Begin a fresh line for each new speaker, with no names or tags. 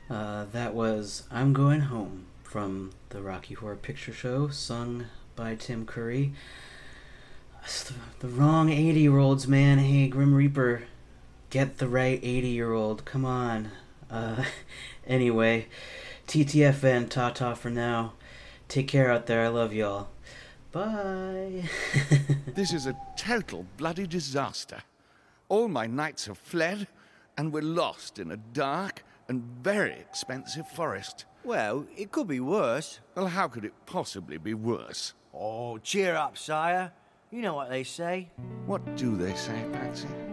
That was I'm Going Home from the Rocky Horror Picture Show, sung by Tim Curry. It's the wrong 80-year-olds, man. Hey, Grim Reaper, get the right 80-year-old. Come on. Uh, anyway, TTFN, ta-ta for now. Take care out there. I love y'all. Bye.
This is a total bloody disaster. All my knights have fled, and we're lost in a dark and very expensive forest.
Well, it could be worse.
Well, how could it possibly be worse?
Oh, cheer up, sire. You know what they say.
What do they say, Patsy?